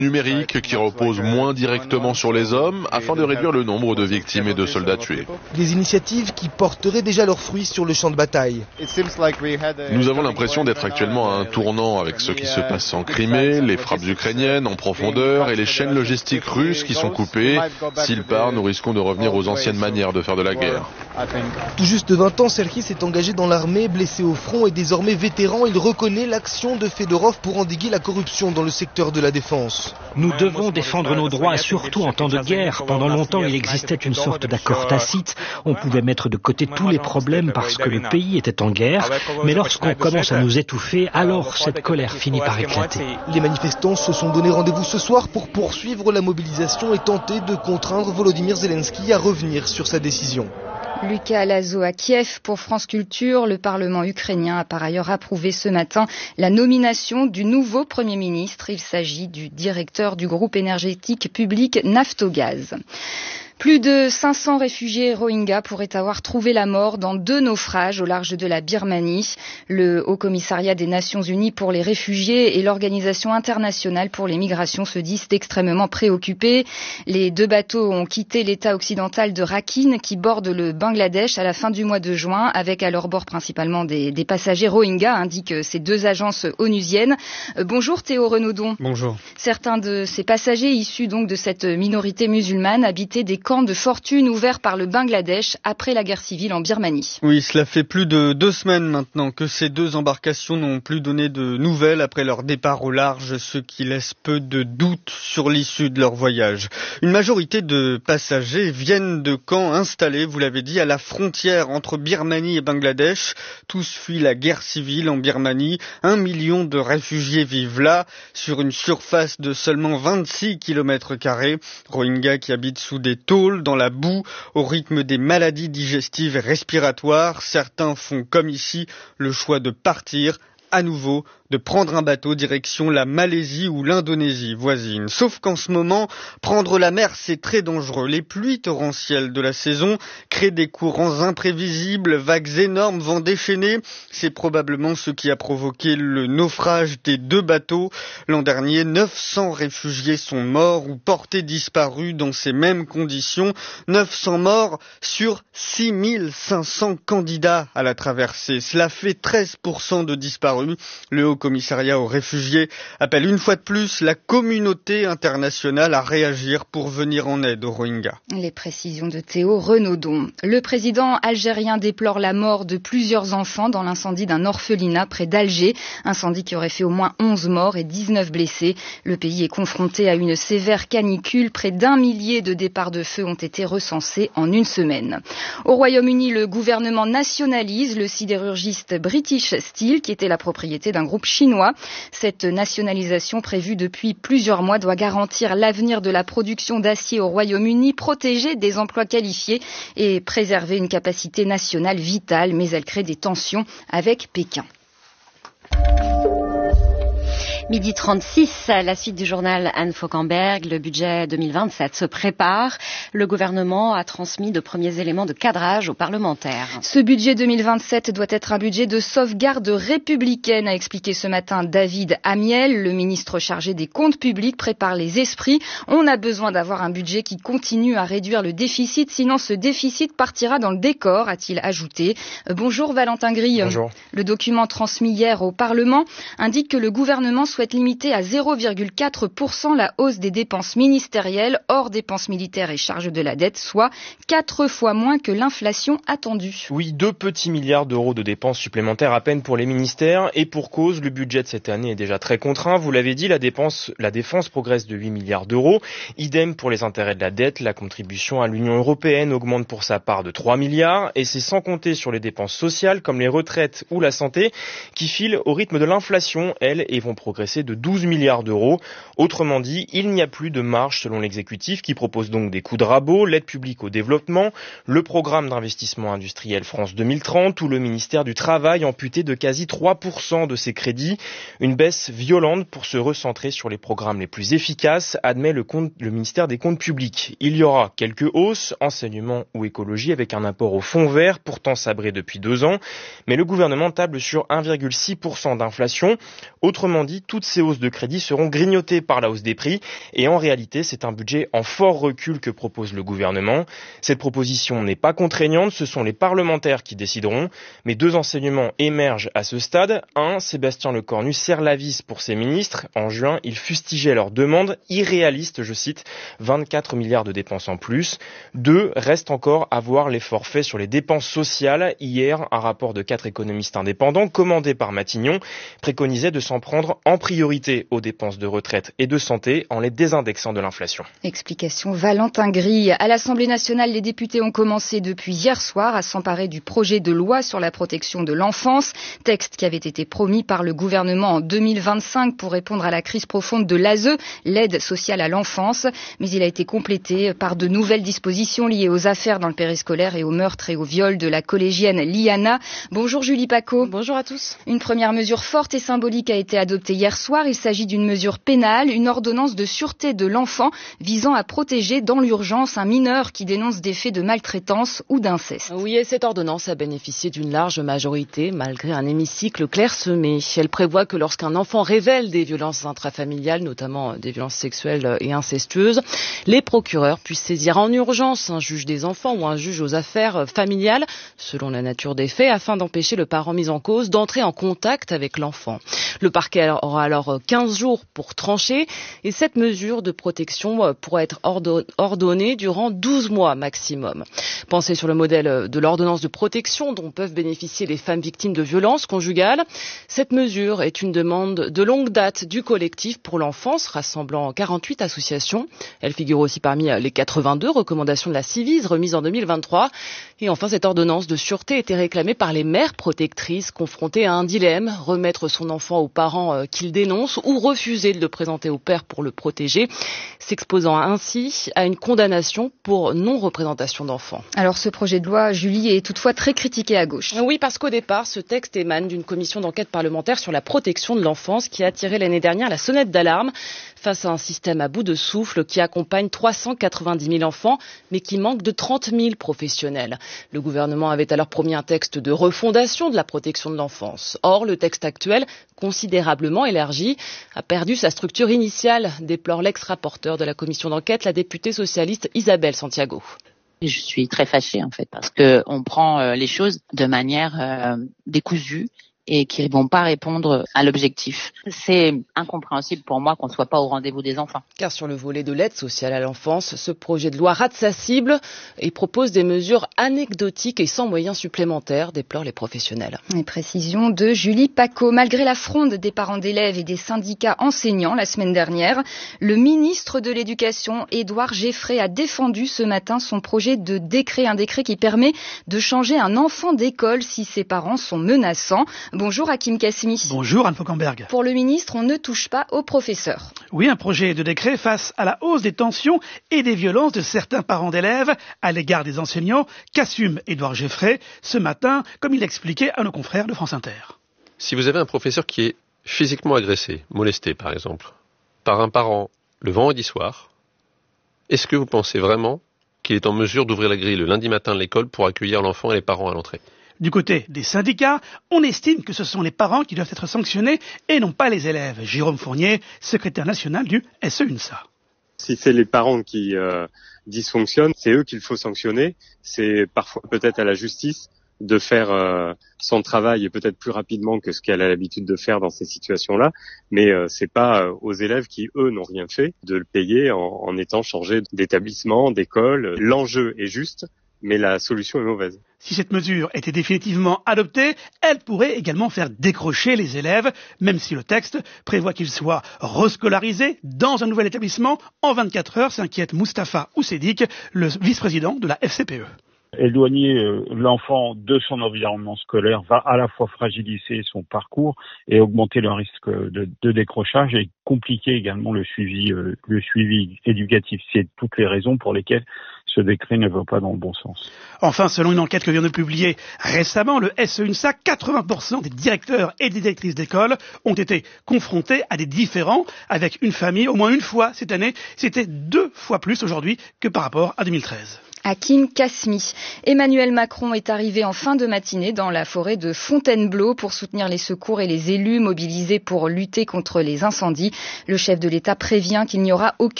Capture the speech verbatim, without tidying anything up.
numérique qui repose moins directement sur les hommes afin de réduire le nombre de victimes et de soldats tués. Des initiatives qui porteraient déjà leurs fruits sur le champ de bataille. Nous avons l'impression d'être actuellement à un tournant avec ce qui se passe en Crimée, les frappes ukrainiennes en profondeur et les chaînes logistiques russes qui sont coupées. S'il part, nous risquons de revenir aux anciennes manières de faire de la guerre. Tout juste vingt ans, Serkis s'est engagé dans l'armée, blessé au front et désormais vétéran. Il reconnaît l'action de Fedorov pour endiguer la corruption dans le secteur de la défense. Nous devons défendre nos droits, surtout en temps de guerre. Pendant longtemps, il existait une sorte d'accord tacite. On pouvait mettre de côté tous les problèmes parce que le pays était en guerre. Mais lorsqu'on commence à nous étouffer, alors cette colère finit par éclater. Les manifestants se sont donné rendez-vous ce soir pour poursuivre la mobilisation et tenter de contraindre Volodymyr Zelensky à revenir sur sa décision. Lucas Lazo à Kiev pour France Culture. Le Parlement ukrainien a par ailleurs approuvé ce matin la nomination du nouveau Premier ministre. Il s'agit du directeur du groupe énergétique public Naftogaz. Plus de cinq cents réfugiés Rohingyas pourraient avoir trouvé la mort dans deux naufrages au large de la Birmanie. Le Haut-Commissariat des Nations Unies pour les réfugiés et l'Organisation internationale pour les migrations se disent extrêmement préoccupés. Les deux bateaux ont quitté l'état occidental de Rakhine qui borde le Bangladesh à la fin du mois de juin avec à leur bord principalement des, des passagers Rohingyas, indiquent ces deux agences onusiennes. Euh, bonjour Théo Renaudon. Bonjour. Certains de ces passagers issus donc de cette minorité musulmane habitaient des camps de fortune ouverts par le Bangladesh après la guerre civile en Birmanie. Oui, cela fait plus de deux semaines maintenant que ces deux embarcations n'ont plus donné de nouvelles après leur départ au large, ce qui laisse peu de doutes sur l'issue de leur voyage. Une majorité de passagers viennent de camps installés, vous l'avez dit, à la frontière entre Birmanie et Bangladesh. Tous fuient la guerre civile en Birmanie. Un million de réfugiés vivent là, sur une surface de seulement vingt-six kilomètres carrés. Rohingyas qui habitent sous des tôles, dans la boue, au rythme des maladies digestives et respiratoires. Certains font comme ici le choix de partir à nouveau, de prendre un bateau direction la Malaisie ou l'Indonésie voisine. Sauf qu'en ce moment, prendre la mer, c'est très dangereux. Les pluies torrentielles de la saison créent des courants imprévisibles, vagues énormes, vents déchaînés. C'est probablement ce qui a provoqué le naufrage des deux bateaux. L'an dernier, neuf cents réfugiés sont morts ou portés disparus dans ces mêmes conditions. neuf cents morts sur six mille cinq cents candidats à la traversée. Cela fait treize pour cent de disparus. Le Haut-Commissariat aux réfugiés appelle une fois de plus la communauté internationale à réagir pour venir en aide aux Rohingyas. Les précisions de Théo Renaudon. Le président algérien déplore la mort de plusieurs enfants dans l'incendie d'un orphelinat près d'Alger. Incendie qui aurait fait au moins onze morts et dix-neuf blessés. Le pays est confronté à une sévère canicule. Près d'un millier de départs de feu ont été recensés en une semaine. Au Royaume-Uni, le gouvernement nationalise le sidérurgiste British Steel qui était la propriété d'un groupe chinois. Cette nationalisation prévue depuis plusieurs mois doit garantir l'avenir de la production d'acier au Royaume-Uni, protéger des emplois qualifiés et préserver une capacité nationale vitale, mais elle crée des tensions avec Pékin. Midi trente-six, à la suite du journal Anne Fauquemberg, le budget deux mille vingt-sept se prépare. Le gouvernement a transmis de premiers éléments de cadrage aux parlementaires. Ce budget deux mille vingt-sept doit être un budget de sauvegarde républicaine, a expliqué ce matin David Amiel. Le ministre chargé des comptes publics prépare les esprits. On a besoin d'avoir un budget qui continue à réduire le déficit, sinon ce déficit partira dans le décor, a-t-il ajouté. Bonjour Valentin Grille. Bonjour. Le document transmis hier au Parlement indique que le gouvernement souhaite limiter à zéro virgule quatre pour cent la hausse des dépenses ministérielles hors dépenses militaires et charges de la dette, soit quatre fois moins que l'inflation attendue. Oui, deux petits milliards d'euros de dépenses supplémentaires à peine pour les ministères et pour cause, le budget de cette année est déjà très contraint. Vous l'avez dit, la dépense, la défense progresse de huit milliards d'euros. Idem pour les intérêts de la dette, la contribution à l'Union européenne augmente pour sa part de trois milliards et c'est sans compter sur les dépenses sociales comme les retraites ou la santé qui filent au rythme de l'inflation, elles, et vont progresser de douze milliards d'euros. Autrement dit, il n'y a plus de marge selon l'exécutif qui propose donc des coups de rabot, l'aide publique au développement, le programme d'investissement industriel France deux mille trente ou le ministère du Travail amputé de quasi trois pour cent de ses crédits. Une baisse violente pour se recentrer sur les programmes les plus efficaces, admet le, compte, le ministère des Comptes publics. Il y aura quelques hausses, enseignement ou écologie avec un apport au fonds vert, pourtant sabré depuis deux ans, mais le gouvernement table sur un virgule six pour cent d'inflation. Autrement dit, toutes ces hausses de crédit seront grignotées par la hausse des prix. Et en réalité, c'est un budget en fort recul que propose le gouvernement. Cette proposition n'est pas contraignante, ce sont les parlementaires qui décideront. Mais deux enseignements émergent à ce stade. Un, Sébastien Lecornu serre la vis pour ses ministres. En juin, il fustigeait leur demande irréaliste, je cite, vingt-quatre milliards de dépenses en plus. Deux, reste encore à voir l'effort fait sur les dépenses sociales. Hier, un rapport de quatre économistes indépendants, commandé par Matignon, préconisait de s'en prendre en priorité aux dépenses de retraite et de santé en les désindexant de l'inflation. Explication Valentin Grille. À l'Assemblée nationale, les députés ont commencé depuis hier soir à s'emparer du projet de loi sur la protection de l'enfance, texte qui avait été promis par le gouvernement en deux mille vingt-cinq pour répondre à la crise profonde de l'A S E, l'aide sociale à l'enfance, mais il a été complété par de nouvelles dispositions liées aux affaires dans le périscolaire et au meurtre et au viol de la collégienne Liana. Bonjour Julie Paco. Bonjour à tous. Une première mesure forte et symbolique a été adoptée hier soir. Il s'agit d'une mesure pénale, une ordonnance de sûreté de l'enfant visant à protéger dans l'urgence un mineur qui dénonce des faits de maltraitance ou d'inceste. Oui, et cette ordonnance a bénéficié d'une large majorité malgré un hémicycle clairsemé. Elle prévoit que lorsqu'un enfant révèle des violences intrafamiliales, notamment des violences sexuelles et incestueuses, les procureurs puissent saisir en urgence un juge des enfants ou un juge aux affaires familiales, selon la nature des faits, afin d'empêcher le parent mis en cause d'entrer en contact avec l'enfant. Le parquet aura alors quinze jours pour trancher et cette mesure de protection pourra être ordonnée durant douze mois maximum. Pensez sur le modèle de l'ordonnance de protection dont peuvent bénéficier les femmes victimes de violences conjugales. Cette mesure est une demande de longue date du collectif pour l'enfance, rassemblant quarante-huit associations. Elle figure aussi parmi les quatre-vingt-deux recommandations de la Civise remises en deux mille vingt-trois. Et enfin, cette ordonnance de sûreté était réclamée par les mères protectrices confrontées à un dilemme, remettre son enfant aux parents qu'il dénonce ou refuser de le présenter au père pour le protéger, s'exposant ainsi à une condamnation pour non-représentation d'enfant. Alors ce projet de loi, Julie, est toutefois très critiqué à gauche. Oui, parce qu'au départ, ce texte émane d'une commission d'enquête parlementaire sur la protection de l'enfance qui a tiré l'année dernière la sonnette d'alarme face à un système à bout de souffle qui accompagne trois cent quatre-vingt-dix mille enfants, mais qui manque de trente mille professionnels. Le gouvernement avait alors promis un texte de refondation de la protection de l'enfance. Or, le texte actuel, considérablement élargi, a perdu sa structure initiale, déplore l'ex-rapporteur de la commission d'enquête, la députée socialiste Isabelle Santiago. Je suis très fâchée en fait parce que on prend euh, les choses de manière euh, décousue et qui ne vont pas répondre à l'objectif. C'est incompréhensible pour moi qu'on ne soit pas au rendez-vous des enfants. Car sur le volet de l'aide sociale à l'enfance, ce projet de loi rate sa cible et propose des mesures anecdotiques et sans moyens supplémentaires, déplorent les professionnels. Les précisions de Julie Paco. Malgré la fronde des parents d'élèves et des syndicats enseignants la semaine dernière, le ministre de l'Éducation, Édouard Geffray, a défendu ce matin son projet de décret, un décret qui permet de changer un enfant d'école si ses parents sont menaçants. Bonjour Hakim Kassemi. Bonjour Anne Fauquemberg. Pour le ministre, on ne touche pas aux professeurs. Oui, un projet de décret face à la hausse des tensions et des violences de certains parents d'élèves à l'égard des enseignants qu'assume Édouard Geffray ce matin, comme il l'expliquait à nos confrères de France Inter. Si vous avez un professeur qui est physiquement agressé, molesté par exemple, par un parent le vendredi soir, est-ce que vous pensez vraiment qu'il est en mesure d'ouvrir la grille le lundi matin de l'école pour accueillir l'enfant et les parents à l'entrée ? Du côté des syndicats, on estime que ce sont les parents qui doivent être sanctionnés et non pas les élèves. Jérôme Fournier, secrétaire national du S E U N S A. Si c'est les parents qui euh, dysfonctionnent, c'est eux qu'il faut sanctionner. C'est parfois peut-être à la justice de faire euh, son travail et peut-être plus rapidement que ce qu'elle a l'habitude de faire dans ces situations-là. Mais euh, c'est pas euh, aux élèves qui, eux, n'ont rien fait de le payer en, en étant changés d'établissement, d'école. L'enjeu est juste, mais la solution est mauvaise. Si cette mesure était définitivement adoptée, elle pourrait également faire décrocher les élèves, même si le texte prévoit qu'ils soient rescolarisés dans un nouvel établissement en vingt-quatre heures, s'inquiète Moustapha Oussedik, le vice-président de la F C P E. Éloigner l'enfant de son environnement scolaire va à la fois fragiliser son parcours et augmenter le risque de, de décrochage et compliquer également le suivi, le suivi éducatif. C'est toutes les raisons pour lesquelles ce décret ne va pas dans le bon sens. Enfin, selon une enquête que vient de publier récemment le S E U N S A, quatre-vingts pour cent des directeurs et des directrices d'école ont été confrontés à des différends avec une famille au moins une fois cette année. C'était deux fois plus aujourd'hui que par rapport à deux mille treize. Hakim Kasmi. Emmanuel Macron est arrivé en fin de matinée dans la forêt de Fontainebleau pour soutenir les secours et les élus mobilisés pour lutter contre les incendies. Le chef de l'État prévient qu'il n'y aura aucune